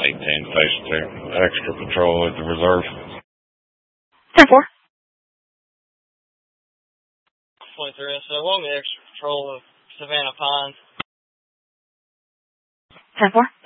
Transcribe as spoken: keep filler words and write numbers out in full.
eighteen Station two. Extra patrol at the reserve. ten four. twenty-three S O, along the extra patrol of Savannah Pines. ten four.